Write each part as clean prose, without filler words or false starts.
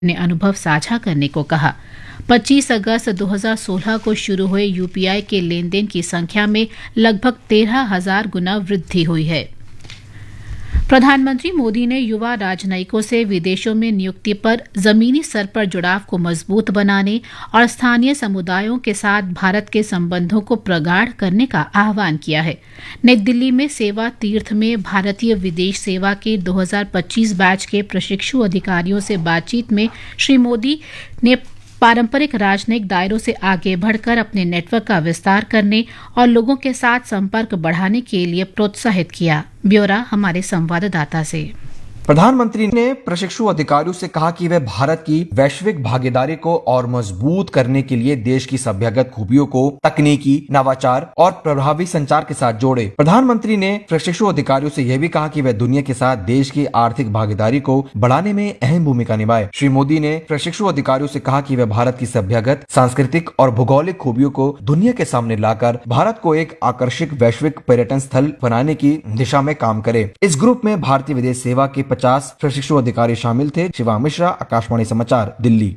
ने अनुभव साझा करने को कहा। 25 अगस्त 2016 को शुरू हुए यूपीआई के लेन देन की संख्या में लगभग 13,000 गुना वृद्धि हुई है। प्रधानमंत्री मोदी ने युवा राजनयिकों से विदेशों में नियुक्ति पर जमीनी स्तर पर जुड़ाव को मजबूत बनाने और स्थानीय समुदायों के साथ भारत के संबंधों को प्रगाढ़ करने का आह्वान किया है। नई दिल्ली में सेवा तीर्थ में भारतीय विदेश सेवा के 2025 बैच के प्रशिक्षु अधिकारियों से बातचीत में श्री मोदी ने पारंपरिक राजनयिक दायरों से आगे बढ़कर अपने नेटवर्क का विस्तार करने और लोगों के साथ संपर्क बढ़ाने के लिए प्रोत्साहित किया। ब्यौरा हमारे संवाददाता से। प्रधानमंत्री ने प्रशिक्षु अधिकारियों से कहा कि वे भारत की वैश्विक भागीदारी को और मजबूत करने के लिए देश की सभ्यगत खूबियों को तकनीकी नवाचार और प्रभावी संचार के साथ जोड़े। प्रधानमंत्री ने प्रशिक्षु अधिकारियों से यह भी कहा कि वे दुनिया के साथ देश की आर्थिक भागीदारी को बढ़ाने में अहम भूमिका निभाए। श्री मोदी ने प्रशिक्षु अधिकारियों से कहा कि वे भारत की सभ्यगत, सांस्कृतिक और भौगोलिक खूबियों को दुनिया के सामने लाकर भारत को एक आकर्षक वैश्विक पर्यटन स्थल बनाने की दिशा में काम करे। इस ग्रुप में भारतीय विदेश सेवा के 50 प्रशिक्षु अधिकारी शामिल थे। शिवांग मिश्रा, आकाशवाणी समाचार, दिल्ली।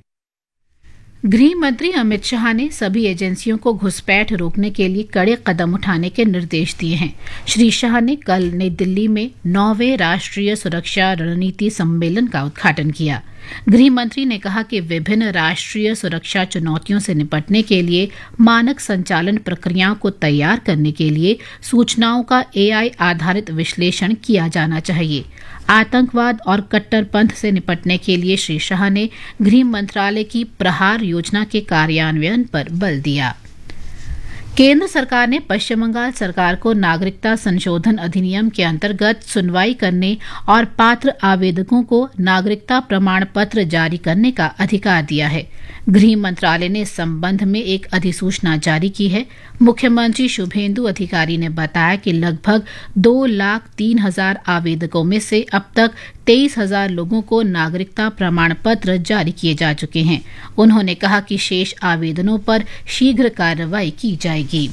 गृह मंत्री अमित शाह ने सभी एजेंसियों को घुसपैठ रोकने के लिए कड़े कदम उठाने के निर्देश दिए हैं। श्री शाह ने कल नई दिल्ली में 9वें राष्ट्रीय सुरक्षा रणनीति सम्मेलन का उद्घाटन किया। गृह मंत्री ने कहा कि विभिन्न राष्ट्रीय सुरक्षा चुनौतियों से निपटने के लिए मानक संचालन प्रक्रियाओं को तैयार करने के लिए सूचनाओं का एआई आधारित विश्लेषण किया जाना चाहिए। आतंकवाद और कट्टरपंथ से निपटने के लिए श्री शाह ने गृह मंत्रालय की प्रहार योजना के कार्यान्वयन पर बल दिया। केंद्र सरकार ने पश्चिम बंगाल सरकार को नागरिकता संशोधन अधिनियम के अंतर्गत सुनवाई करने और पात्र आवेदकों को नागरिकता प्रमाण पत्र जारी करने का अधिकार दिया है। गृह मंत्रालय ने इस संबंध में एक अधिसूचना जारी की है। मुख्यमंत्री शुभेंदु अधिकारी ने बताया कि लगभग 2,03,000 आवेदकों में से अब तक 23,000 लोगों को नागरिकता प्रमाण पत्र जारी किए जा चुके हैं। उन्होंने कहा कि शेष आवेदनों पर शीघ्र कार्रवाई की जाएगी।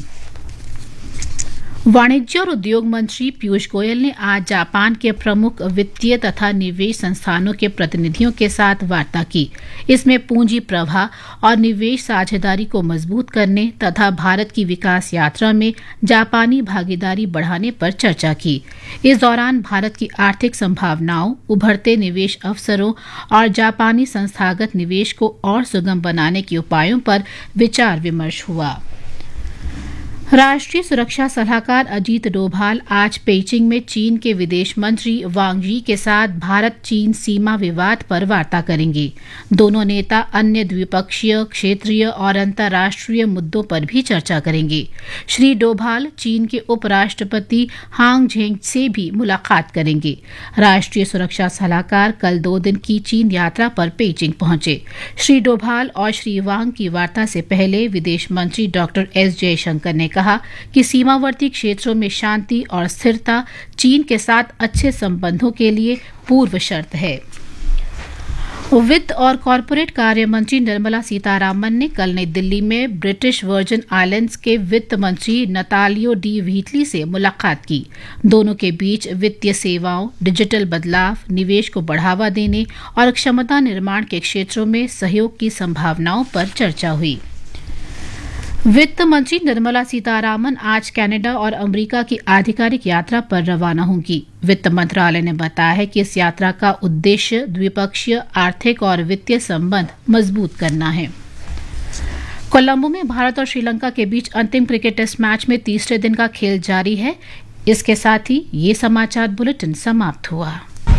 वाणिज्य और उद्योग मंत्री पीयूष गोयल ने आज जापान के प्रमुख वित्तीय तथा निवेश संस्थानों के प्रतिनिधियों के साथ वार्ता की। इसमें पूंजी प्रवाह और निवेश साझेदारी को मजबूत करने तथा भारत की विकास यात्रा में जापानी भागीदारी बढ़ाने पर चर्चा की। इस दौरान भारत की आर्थिक संभावनाओं, उभरते निवेश अवसरों और जापानी संस्थागत निवेश को और सुगम बनाने के उपायों पर विचार विमर्श हुआ। राष्ट्रीय सुरक्षा सलाहकार अजीत डोभाल आज पेइचिंग में चीन के विदेश मंत्री वांग यी के साथ भारत चीन सीमा विवाद पर वार्ता करेंगे। दोनों नेता अन्य द्विपक्षीय, क्षेत्रीय और अंतर्राष्ट्रीय मुद्दों पर भी चर्चा करेंगे। श्री डोभाल चीन के उपराष्ट्रपति हांग झेंग से भी मुलाकात करेंगे। राष्ट्रीय सुरक्षा सलाहकार कल 2 दिन की चीन यात्रा पर पेइचिंग पहुंचे। श्री डोभाल और श्री वांग की वार्ता से पहले विदेश मंत्री डॉक्टर एस जयशंकर ने कहा कि सीमावर्ती क्षेत्रों में शांति और स्थिरता चीन के साथ अच्छे संबंधों के लिए पूर्व शर्त है। वित्त और कॉरपोरेट कार्य मंत्री निर्मला सीतारामन ने कल नई दिल्ली में ब्रिटिश वर्जिन आइलैंड्स के वित्त मंत्री नतालियो डी व्हीटली से मुलाकात की। दोनों के बीच वित्तीय सेवाओं, डिजिटल बदलाव, निवेश को बढ़ावा देने और क्षमता निर्माण के क्षेत्रों में सहयोग की संभावनाओं पर चर्चा हुई। वित्त मंत्री निर्मला सीतारामन आज कनाडा और अमेरिका की आधिकारिक यात्रा पर रवाना होंगी। वित्त मंत्रालय ने बताया है कि इस यात्रा का उद्देश्य द्विपक्षीय आर्थिक और वित्तीय संबंध मजबूत करना है। कोलंबो में भारत और श्रीलंका के बीच अंतिम क्रिकेट टेस्ट मैच में तीसरे दिन का खेल जारी है। इसके साथ ही ये समाचार बुलेटिन समाप्त हुआ।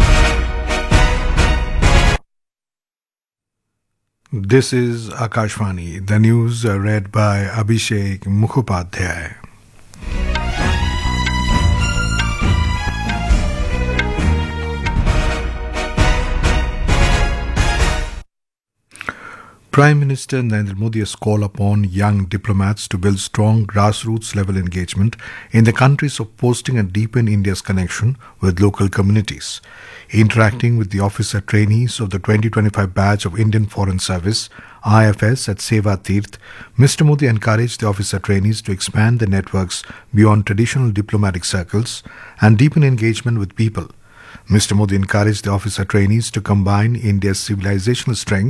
This is Akashvani. The news read by Abhishek Mukhopadhyay. Prime Minister Narendra Modi has called upon young diplomats to build strong grassroots level engagement in the countries of posting and deepen India's connection with local communities. Interacting with the officer trainees of the 2025 batch of Indian Foreign Service IFS at Seva Tirth, Mr. Modi encouraged the officer trainees to expand their networks beyond traditional diplomatic circles and deepen engagement with people. Mr. Modi encouraged the officer trainees to combine India's civilizational strengths